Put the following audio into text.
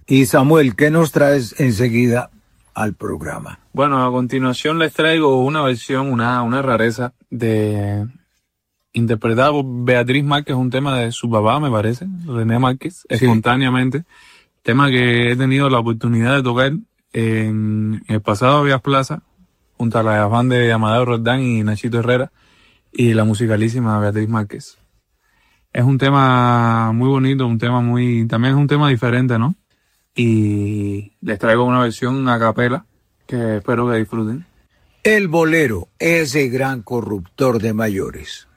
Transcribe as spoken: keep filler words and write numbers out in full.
Y Samuel, ¿qué nos traes enseguida al programa? Bueno, a continuación les traigo una versión, una, una rareza de interpretada por Beatriz Márquez, un tema de su papá, me parece, René Márquez, sí. Espontáneamente. Tema que he tenido la oportunidad de tocar en el pasado Vías Plaza, junto a la band de Amadeo Roldán y Nachito Herrera, y la musicalísima Beatriz Márquez. Es un tema muy bonito, un tema muy, también es un tema diferente, ¿no? Y les traigo una versión a capela que espero que disfruten. El bolero, ese gran corruptor de mayores.